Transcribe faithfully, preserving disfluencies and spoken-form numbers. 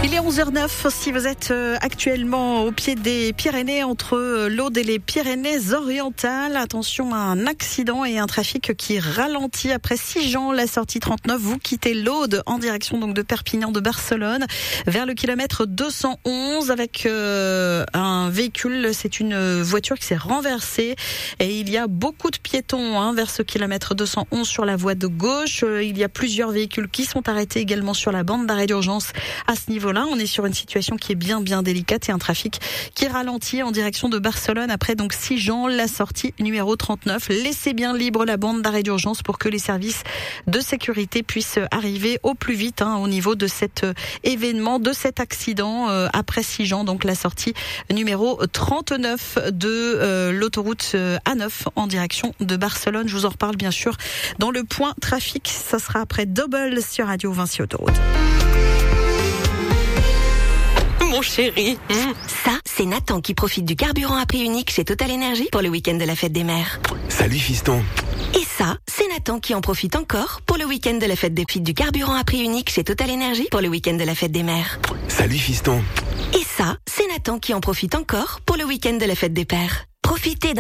Il est onze heures zéro neuf, si vous êtes actuellement au pied des Pyrénées, entre l'Aude et les Pyrénées-Orientales, attention à un accident et un trafic qui ralentit après Sigean, la sortie trente-neuf. Vous quittez l'Aude en direction donc de Perpignan de Barcelone vers le kilomètre deux cent onze avec euh, un véhicule, c'est une voiture qui s'est renversée et il y a beaucoup de piétons hein, vers ce kilomètre deux cent onze sur la voie de gauche. Il y a plusieurs véhicules qui sont arrêtés également sur la bande d'arrêt d'urgence à ce niveau-là. On est sur une situation qui est bien bien délicate et un trafic qui ralentit en direction de Barcelone après donc Sigean, la sortie numéro trente-neuf. Laissez bien libre la bande d'arrêt d'urgence pour que les services de sécurité puissent arriver au plus vite hein, au niveau de cet événement, de cet accident euh, après Sigean, donc la sortie numéro trente-neuf de euh, l'autoroute euh, A neuf en direction de Barcelone. Je vous en reparle bien sûr dans le point trafic. Ça sera après Double sur Radio Vinci Autoroute. Mon chéri. Mmh. Ça, c'est Nathan qui profite du carburant à prix unique chez Total Energy pour le week-end de la fête des mères. Salut fiston. Et ça, c'est Nathan qui en profite encore pour le week-end de la fête des filles du carburant à prix unique chez Total Energy pour le week-end de la fête des mères. Salut fiston. Et ça, c'est Nathan qui en profite encore pour le week-end de la fête des pères. Profitez